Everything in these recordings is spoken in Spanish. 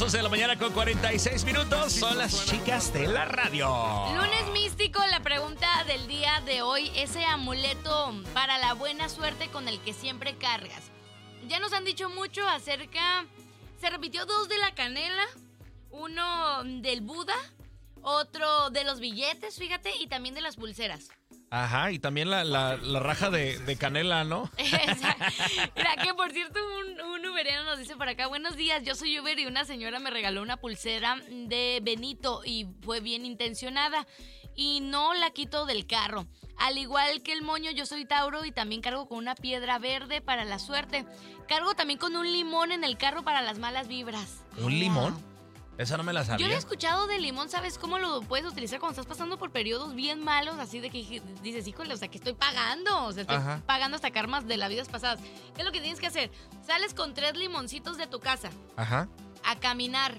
12 de la mañana con 46 minutos. Son las chicas de la radio. Lunes místico, la pregunta del día de hoy, ese amuleto para la buena suerte con el que siempre cargas. Ya nos han dicho mucho acerca, se repitió 2 de la canela, uno del Buda, otro de los billetes, fíjate, y también de las pulseras. Ajá, y también la raja de canela, ¿no? Mira, que por cierto, un uberiano nos dice por acá, buenos días, yo soy Uber y una señora me regaló una pulsera de Benito y fue bien intencionada y no la quito del carro. Al igual que el moño, yo soy Tauro y también cargo con una piedra verde para la suerte. Cargo también con un limón en el carro para las malas vibras. ¿Un limón? Esa no me la sabía. Yo había escuchado del limón, ¿sabes cómo lo puedes utilizar cuando estás pasando por periodos bien malos? Así de que dices, híjole, o sea, que estoy pagando. O sea, estoy pagando hasta karmas de las vidas pasadas. ¿Qué es lo que tienes que hacer? Sales con 3 limoncitos de tu casa. Ajá. A caminar.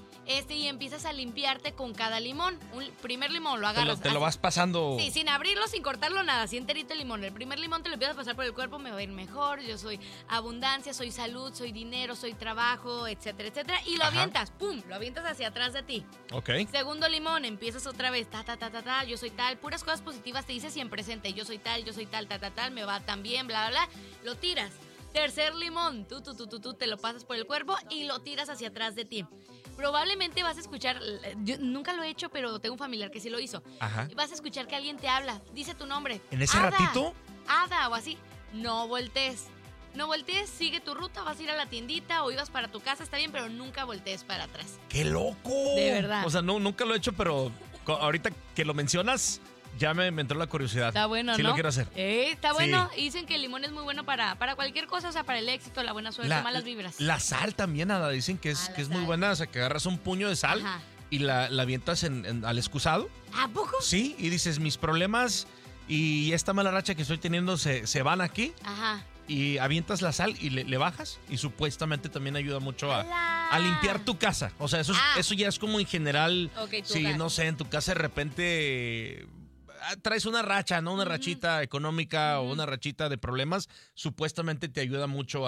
Y empiezas a limpiarte con cada limón. Un primer limón lo agarras. Te lo vas pasando. Sí, sin abrirlo, sin cortarlo, nada. Así enterito el limón. El primer limón te lo empiezas a pasar por el cuerpo, me va a ir mejor. Yo soy abundancia, soy salud, soy dinero, soy trabajo, etcétera, etcétera. Y lo avientas, ¡pum! Lo avientas hacia atrás de ti. Ok. Segundo limón, empiezas otra vez, yo soy tal. Puras cosas positivas te dices y en presente. Yo soy tal, me va tan bien, bla, bla, bla. Lo tiras. Tercer limón, tú te lo pasas por el cuerpo y lo tiras hacia atrás de ti. Probablemente vas a escuchar, yo nunca lo he hecho, pero tengo un familiar que sí lo hizo. Ajá. Vas a escuchar que alguien te habla, dice tu nombre. ¿En ese ratito? Ada o así. No voltees, sigue tu ruta, vas a ir a la tiendita o ibas para tu casa, está bien, pero nunca voltees para atrás. ¡Qué loco! De verdad. O sea, nunca lo he hecho, pero ahorita que lo mencionas, ya me entró la curiosidad. Está bueno, sí, ¿no? Lo quiero hacer. Está bueno. Y dicen que el limón es muy bueno para cualquier cosa, o sea, para el éxito, la buena suerte, malas vibras. La sal también, Ada, dicen que es muy buena. O sea, que agarras un puño de sal y la avientas al excusado. ¿A poco? Sí, y dices, mis problemas y esta mala racha que estoy teniendo se van aquí. Ajá. Y avientas la sal y le bajas y supuestamente también ayuda mucho a limpiar tu casa. O sea, eso ya es como en general. Okay, si, no sé, en tu casa de repente traes una racha, ¿no? Una rachita económica o una rachita de problemas, supuestamente te ayuda mucho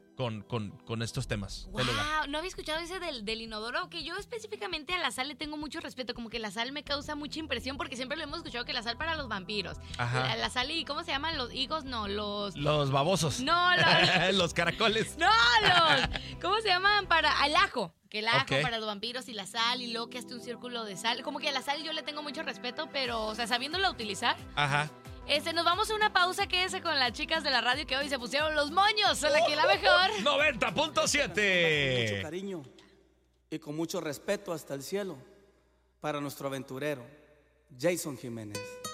con estos temas. Wow, no había escuchado ese del inodoro, que yo específicamente a la sal le tengo mucho respeto, como que la sal me causa mucha impresión porque siempre lo hemos escuchado que la sal para los vampiros. Ajá. La sal y ¿cómo se llaman? Los higos, no, los babosos. No, los caracoles. No, ¿cómo se llaman? Para el ajo. Que el ajo para los vampiros y la sal y luego que hazte un círculo de sal. Como que a la sal yo le tengo mucho respeto, pero, o sea, sabiéndola utilizar. Ajá. Nos vamos a una pausa, quédese con las chicas de la radio que hoy se pusieron los moños. Son aquí la mejor. 90.7. Con mucho cariño y con mucho respeto hasta el cielo para nuestro aventurero, Jason Jiménez.